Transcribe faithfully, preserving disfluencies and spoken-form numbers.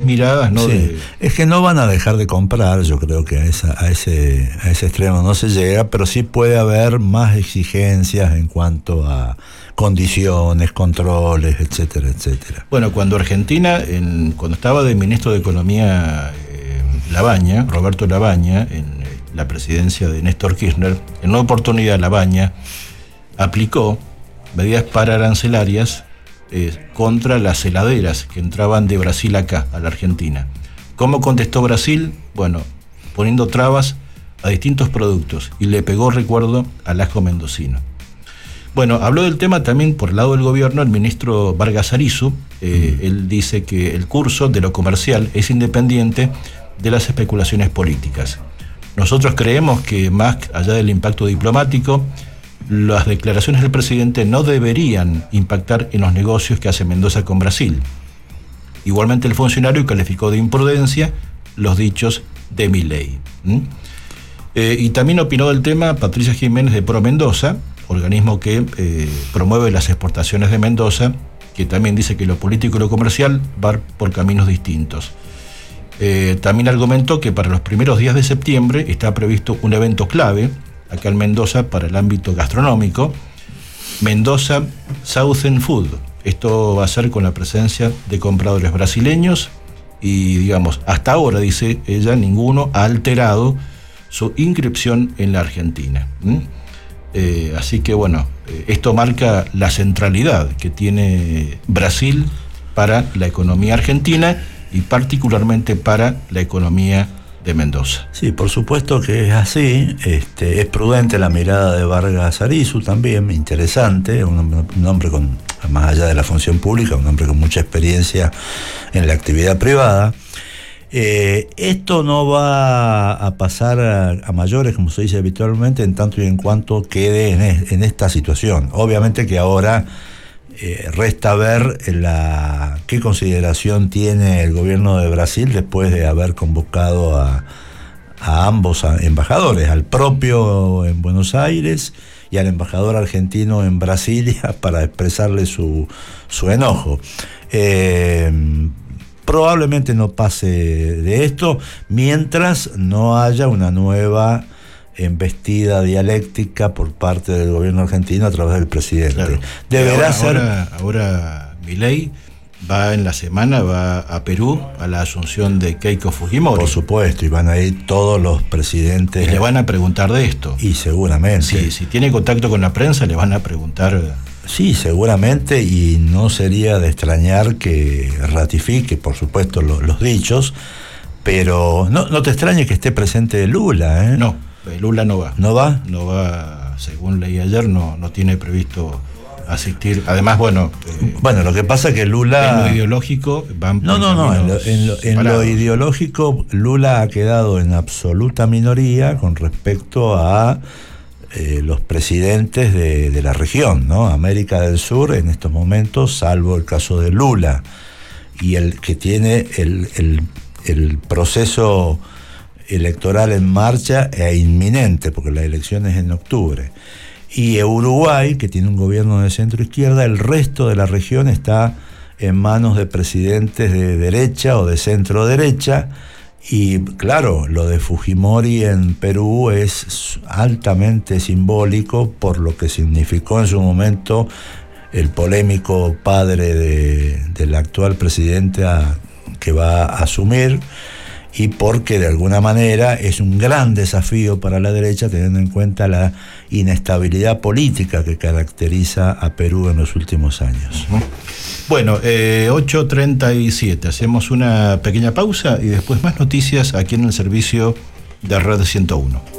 miradas, ¿no? Sí. De... Es que no van a dejar de comprar, yo creo que a, esa, a, ese, a ese extremo no se llega, pero sí puede haber más exigencias en cuanto a condiciones, controles, etcétera, etcétera. Bueno, cuando Argentina, en, cuando estaba de ministro de Economía eh, Labaña, Roberto Labaña, en eh, la presidencia de Néstor Kirchner, en una oportunidad Labaña aplicó medidas pararancelarias eh, contra las heladeras que entraban de Brasil acá, a la Argentina. ¿Cómo contestó Brasil? Bueno, poniendo trabas a distintos productos, y le pegó recuerdo al ajo mendocino. Bueno, habló del tema también por el lado del gobierno el ministro Vargas Arizu. Eh, mm. Él dice que el curso de lo comercial es independiente de las especulaciones políticas. Nosotros creemos que más allá del impacto diplomático, las declaraciones del presidente no deberían impactar en los negocios que hace Mendoza con Brasil. Igualmente el funcionario calificó de imprudencia los dichos de Milei. ¿Mm? Eh, y también opinó del tema Patricia Jiménez de Pro Mendoza, organismo que eh, promueve las exportaciones de Mendoza, que también dice que lo político y lo comercial van por caminos distintos. Eh, también argumentó que para los primeros días de septiembre está previsto un evento clave acá en Mendoza para el ámbito gastronómico, Mendoza Southern Food. Esto va a ser con la presencia de compradores brasileños y, digamos, hasta ahora, dice ella, ninguno ha alterado su inscripción en la Argentina. ¿Mm? Eh, así que bueno, eh, esto marca la centralidad que tiene Brasil para la economía argentina y particularmente para la economía de Mendoza. Sí, por supuesto que es así. Este, es prudente la mirada de Vargas Arizu también, interesante, un, un hombre con, más allá de la función pública, un hombre con mucha experiencia en la actividad privada. Eh, esto no va a pasar a, a mayores, como se dice habitualmente, en tanto y en cuanto quede en, es, en esta situación. Obviamente que ahora eh, resta ver la, qué consideración tiene el gobierno de Brasil después de haber convocado a, a ambos embajadores, al propio en Buenos Aires y al embajador argentino en Brasilia, para expresarle su, su enojo. Eh, Probablemente no pase de esto mientras no haya una nueva embestida dialéctica por parte del gobierno argentino a través del presidente. Claro. Deberá ahora, ser... Ahora, ahora Milei va en la semana, va a Perú, a la asunción de Keiko Fujimori. Por supuesto, y van a ir todos los presidentes. Y le van a preguntar de esto. Y seguramente. Sí, si tiene contacto con la prensa, le van a preguntar... Sí, seguramente, y no sería de extrañar que ratifique, por supuesto, lo, los dichos, pero no, no te extrañe que esté presente Lula, ¿eh? No, Lula no va. ¿No va? No va, según leí ayer, no, no tiene previsto asistir. Además, bueno... Eh, bueno, lo que pasa es que Lula... En lo ideológico van... No, no, no, en lo, en, lo, en lo ideológico Lula ha quedado en absoluta minoría con respecto a... Eh, los presidentes de, de la región, ¿no? América del Sur en estos momentos, salvo el caso de Lula, y el que tiene el, el, el proceso electoral en marcha e inminente, porque la elección es en octubre. Y Uruguay, que tiene un gobierno de centro izquierda, el resto de la región está en manos de presidentes de derecha o de centro derecha. Y claro, lo de Fujimori en Perú es altamente simbólico por lo que significó en su momento el polémico padre de, del actual presidente a, que va a asumir, y porque de alguna manera es un gran desafío para la derecha teniendo en cuenta la inestabilidad política que caracteriza a Perú en los últimos años. Uh-huh. Bueno, eh, ocho treinta y siete, hacemos una pequeña pausa y después más noticias aquí en el servicio de Red ciento uno.